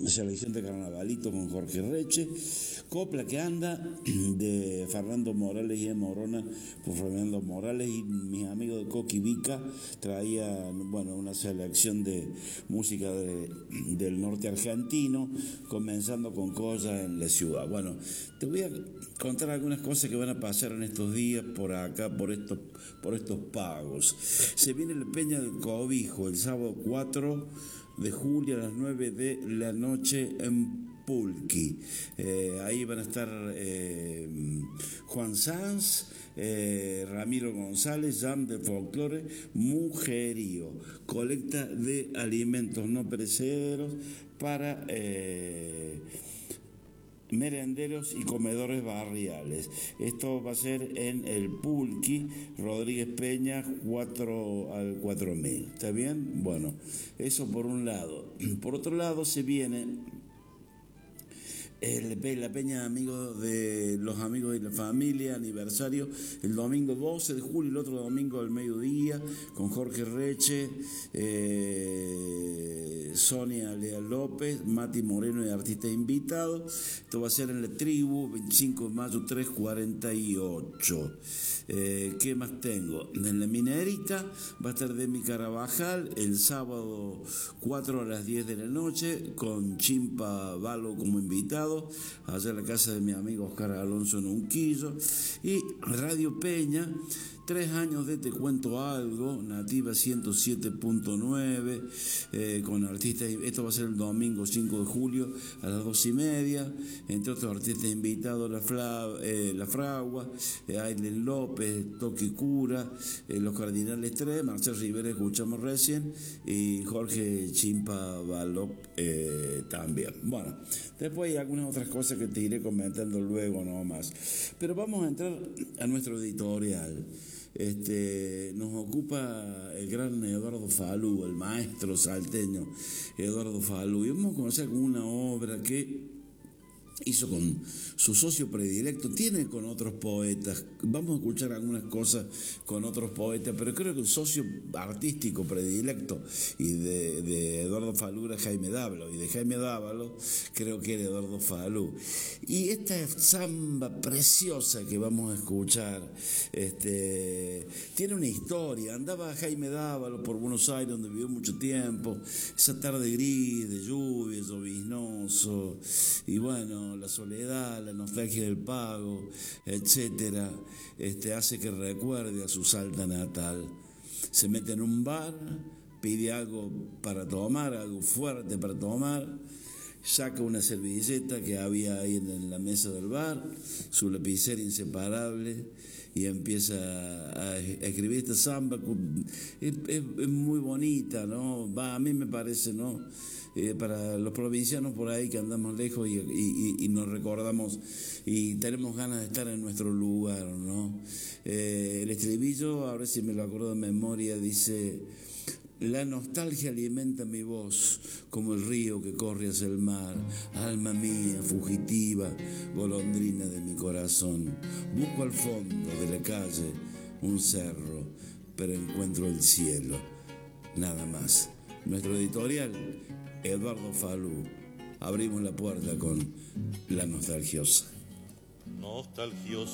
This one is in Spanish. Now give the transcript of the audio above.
selección de Carnavalito con Jorge Reche, Copla que anda de Fernando Morales y de Morona por Fernando Morales, y mis amigos de Coquivica traían, bueno, una selección de música del norte argentino, comenzando con Colla en la ciudad. Bueno, te voy a contar algunas cosas que van a pasar en estos días por acá, por estos pagos. Se viene la Peña del Cobijo el sábado 4 de julio a las 9 de la noche en Pulqui. Ahí van a estar Juan Sanz, Ramiro González, Jam de Folclore, Mujerío, colecta de alimentos no perecederos para merenderos y comedores barriales. Esto va a ser en el Pulqui, Rodríguez Peña, 4 al 4000. ¿Está bien? Bueno, eso por un lado. Por otro lado se viene la Peña de los amigos y la familia, aniversario, el domingo 12 de julio, el otro domingo al mediodía, con Jorge Reche, Sonia Leal López, Mati Moreno y artista invitado. Esto va a ser en la Tribu, 25 de mayo 348. ¿Qué más tengo? En la Minerita va a estar Demi Carabajal el sábado 4 a las 10 de la noche, con Chimpa Valo como invitado, allá en la casa de mi amigo Oscar Alonso en Unquillo. Y Radio Peña, 3 años de Te Cuento Algo, Nativa 107.9, con artistas. Esto va a ser el domingo 5 de julio a las 2:30, entre otros artistas invitados, La Fragua, Ailen López, Toqui Cura, Los Cardinales 3, Marcel Rivera, escuchamos recién, y Jorge Chimpa Balop también. Bueno, después hay algunas otras cosas que te iré comentando luego nomás. Pero vamos a entrar a nuestro editorial. Nos ocupa el gran Eduardo Falú, el maestro salteño Eduardo Falú, y vamos a comenzar con una obra que hizo con su socio predilecto, tiene con otros poetas, vamos a escuchar algunas cosas con otros poetas, pero creo que el socio artístico predilecto y de Eduardo Falú era Jaime Dávalo, y de Jaime Dávalo creo que era Eduardo Falú. Y esta samba preciosa que vamos a escuchar tiene una historia. Andaba Jaime Dávalo por Buenos Aires, donde vivió mucho tiempo, esa tarde gris, de lluvia, lloviznoso, y bueno, la soledad, la nostalgia del pago, etcétera, hace que recuerde a su Salta natal. Se mete en un bar, pide algo para tomar, algo fuerte para tomar, saca una servilleta que había ahí en la mesa del bar, su lapicera inseparable, y empieza a escribir esta samba. Es muy bonita, ¿no? A mí me parece, ¿no? Para los provincianos por ahí que andamos lejos y nos recordamos y tenemos ganas de estar en nuestro lugar, ¿no? El estribillo, ahora si me lo acuerdo de memoria, dice: la nostalgia alimenta mi voz como el río que corre hacia el mar. Alma mía, fugitiva, golondrina de mi corazón. Busco al fondo de la calle un cerro, pero encuentro el cielo. Nada más. Nuestro editorial, Eduardo Falú. Abrimos la puerta con La Nostalgiosa. Nostalgiosa